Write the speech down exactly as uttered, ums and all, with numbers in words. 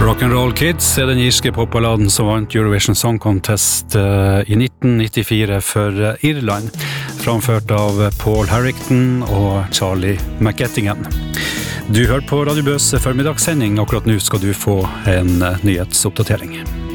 Rock'n'Roll Kids er den irske popballaden som vant Eurovision Song Contest i nitten nittifire for Irland, framført av Paul Harrington og Charlie McEttingen. Du hører på Radio Bøs formidagssending. Akkurat nå skal du få en nyhetsoppdatering.